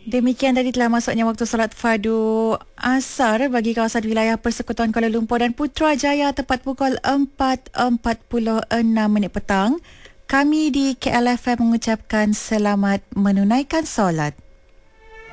Demikian tadi telah masuknya waktu solat fardu asar bagi kawasan wilayah Persekutuan Kuala Lumpur dan Putrajaya tepat pukul 4.46 petang. Kami di KLFM mengucapkan selamat menunaikan solat.